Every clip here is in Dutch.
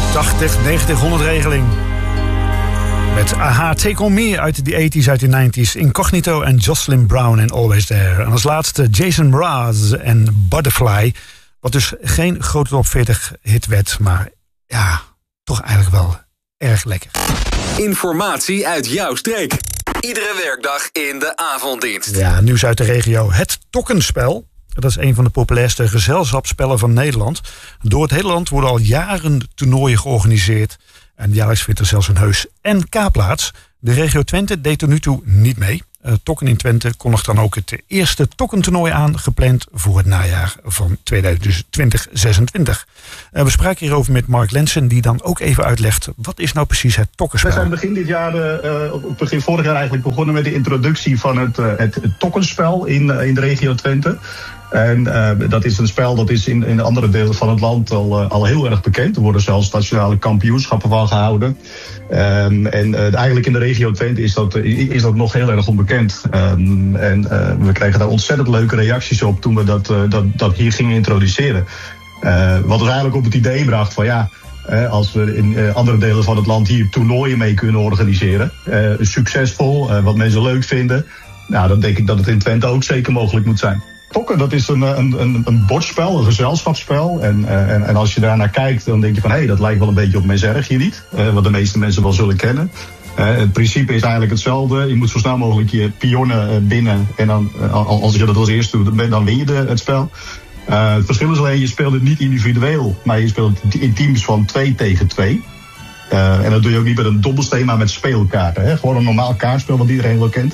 80, 90, 100 regeling. Met AHA, Take On Me uit de 80s, uit de 90s. Incognito en Jocelyn Brown en Always There. En als laatste Jason Mraz en Butterfly. Wat dus geen grote top 40 hit werd. Maar ja, toch eigenlijk wel erg lekker. Informatie uit jouw streek. Iedere werkdag in de avonddienst. Ja, nieuws uit de regio. Het Tokkenspel. Dat is een van de populairste gezelschapsspellen van Nederland. Door het hele land worden al jaren toernooien georganiseerd. En jaarlijks vindt er zelfs een heus NK plaats. De regio Twente deed er nu toe niet mee. Tokken in Twente kondigt dan ook het eerste tokkentoernooi aan, gepland voor het najaar van 2026. We spraken hierover met Mark Lensen, die dan ook even uitlegt, wat is nou precies het tokkenspel? We zijn begin dit jaar, begin vorig jaar eigenlijk begonnen met de introductie van het tokkenspel in de regio Twente. En dat is een spel dat is in andere delen van het land al heel erg bekend. Er worden zelfs nationale kampioenschappen van gehouden. Eigenlijk in de regio Twente is dat nog heel erg onbekend. We kregen daar ontzettend leuke reacties op toen we dat hier gingen introduceren. Wat ons eigenlijk op het idee bracht van ja, als we in andere delen van het land hier toernooien mee kunnen organiseren. Succesvol, wat mensen leuk vinden. Nou, dan denk ik dat het in Twente ook zeker mogelijk moet zijn. Tokken, dat is een bordspel, een gezelschapsspel. En als je daar naar kijkt, dan denk je van hé, dat lijkt wel een beetje op Mes erg hier niet. Wat de meeste mensen wel zullen kennen. Het principe is eigenlijk hetzelfde. Je moet zo snel mogelijk je pionnen binnen. En dan, als je dat als eerste doet, dan win je het spel. Het verschil is alleen, je speelt het niet individueel. Maar je speelt het in teams van 2 tegen 2. En dat doe je ook niet met een dobbelsteen, maar met speelkaarten. Hè? Gewoon een normaal kaartspel wat iedereen wel kent.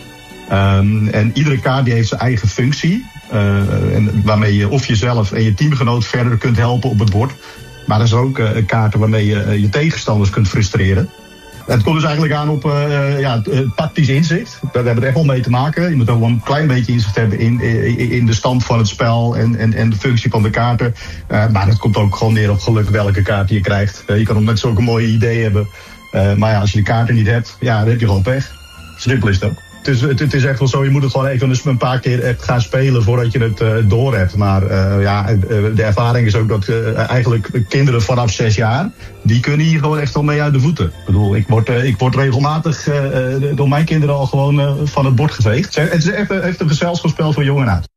En iedere kaart die heeft zijn eigen functie. Waarmee je of jezelf en je teamgenoot verder kunt helpen op het bord. Maar er zijn ook kaarten waarmee je je tegenstanders kunt frustreren. Het komt dus eigenlijk aan op tactisch inzicht. Daar hebben we het echt wel mee te maken. Je moet ook wel een klein beetje inzicht hebben in de stand van het spel en de functie van de kaarten. Maar het komt ook gewoon neer op geluk welke kaart je krijgt. Je kan ook net zulke mooie ideeën hebben. Maar ja, als je de kaarten niet hebt, ja, dan heb je gewoon pech. Simpel is het ook. Het is echt wel zo, je moet het gewoon even een paar keer echt gaan spelen voordat je het door hebt. Maar de ervaring is ook dat eigenlijk kinderen vanaf 6 jaar, die kunnen hier gewoon echt wel mee uit de voeten. Ik bedoel, ik word regelmatig door mijn kinderen al gewoon van het bord geveegd. Het is echt een gezelschapsspel voor jong en oud.